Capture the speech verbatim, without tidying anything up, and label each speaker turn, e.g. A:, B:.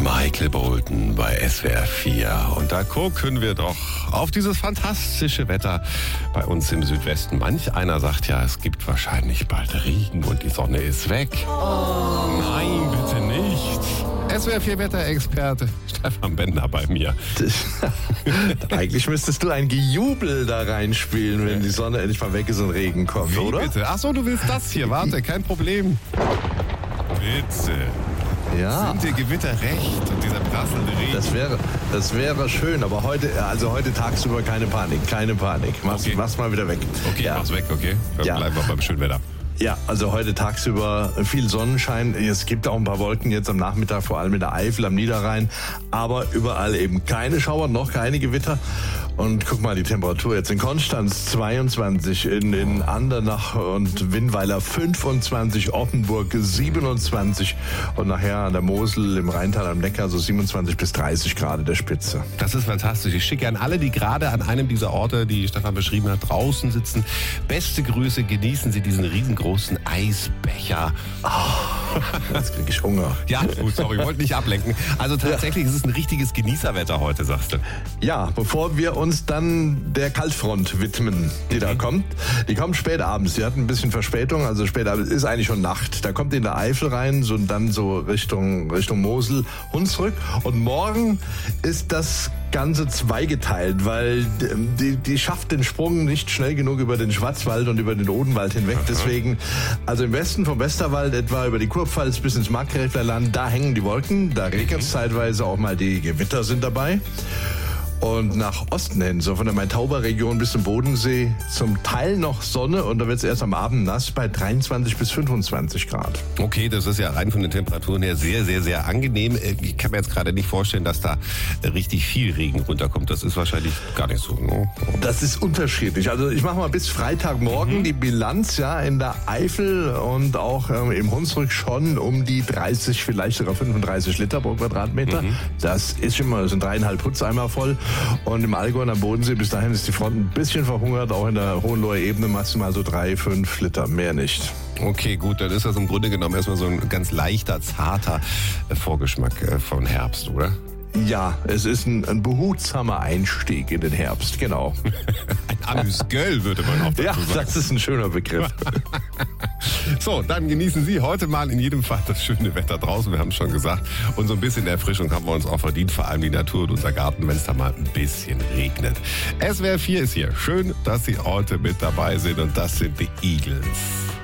A: Michael Bolton bei S W R vier. Und da gucken wir doch auf dieses fantastische Wetter bei uns im Südwesten. Manch einer sagt ja, es gibt wahrscheinlich bald Regen und die Sonne ist weg. Oh. Nein, bitte nicht. S W R vier Wetterexperte Stefan Bender bei mir.
B: Eigentlich müsstest du ein Gejubel da reinspielen, wenn die Sonne endlich mal weg ist und Regen kommt,
A: Wie
B: oder?
A: bitte? Ach so, du willst das hier. Warte, kein Problem. Bitte.
B: Ja.
A: Sind dir Gewitter recht und dieser prasselnde Regen?
B: Das wäre, das wäre schön, aber heute, also heute tagsüber keine Panik, keine Panik. Mach's,
A: Okay.
B: mach's mal wieder weg.
A: Okay,
B: ja.
A: mach's weg, okay? Dann
B: Ja.
A: bleiben wir beim schönen Wetter.
B: Ja, also heute tagsüber viel Sonnenschein. Es gibt auch ein paar Wolken jetzt am Nachmittag, vor allem in der Eifel, am Niederrhein. Aber überall eben keine Schauer, noch keine Gewitter. Und guck mal, die Temperatur jetzt in Konstanz zweiundzwanzig, in, in Andernach und Winnweiler fünfundzwanzig, Offenburg siebenundzwanzig und nachher an der Mosel, im Rheintal am Neckar so siebenundzwanzig bis dreißig Grad der Spitze.
A: Das ist fantastisch. Ich schicke an alle, die gerade an einem dieser Orte, die Stefan beschrieben hat, draußen sitzen. Beste Grüße, genießen Sie diesen riesengroßen Eisbecher.
B: Jetzt kriege ich Hunger.
A: Ja, gut, sorry, ich wollte nicht ablenken. Also tatsächlich ist es ein richtiges Genießerwetter heute, sagst du.
B: Ja, bevor wir uns dann der Kaltfront widmen, die da kommt. Die kommt spät abends. Die hat ein bisschen Verspätung, also spät abends ist eigentlich schon Nacht. Da kommt in der Eifel rein, so und dann so Richtung Richtung Mosel, Hunsrück. Und morgen ist das Ganze zweigeteilt, weil die, die schafft den Sprung nicht schnell genug über den Schwarzwald und über den Odenwald hinweg. Aha. Deswegen, also im Westen vom Westerwald, etwa über die Kurpfalz bis ins Markgräflerland, da hängen die Wolken, da regnet es zeitweise auch mal, die Gewitter sind dabei. Und nach Osten hin, so von der Main-Tauber-Region bis zum Bodensee, zum Teil noch Sonne und da wird es erst am Abend nass bei dreiundzwanzig bis fünfundzwanzig Grad.
A: Okay, das ist ja rein von den Temperaturen her sehr, sehr, sehr angenehm. Ich kann mir jetzt gerade nicht vorstellen, dass da richtig viel Regen runterkommt. Das ist wahrscheinlich gar nicht so. Ne?
B: Das ist unterschiedlich. Also ich mache mal bis Freitagmorgen mhm. die Bilanz, ja, in der Eifel und auch ähm, im Hunsrück schon um die dreißig, vielleicht sogar fünfunddreißig Liter pro Quadratmeter. Mhm. Das ist schon mal, das sind dreieinhalb Putzeimer voll. Und im Allgäu und am Bodensee, bis dahin ist die Front ein bisschen verhungert. Auch in der Hohenloher Ebene maximal so drei, fünf Liter, mehr nicht.
A: Okay, gut, dann ist das im Grunde genommen erstmal so ein ganz leichter, zarter Vorgeschmack von Herbst, oder?
B: Ja, es ist ein, ein behutsamer Einstieg in den Herbst, genau.
A: Ein Amüsgöl, würde man auch dazu
B: ja,
A: sagen.
B: Ja, das ist ein schöner Begriff.
A: So, dann genießen Sie heute mal in jedem Fall das schöne Wetter draußen, wir haben es schon gesagt. Und so ein bisschen Erfrischung haben wir uns auch verdient, vor allem die Natur und unser Garten, wenn es da mal ein bisschen regnet. S W R vier ist hier. Schön, dass Sie heute mit dabei sind und das sind die Eagles.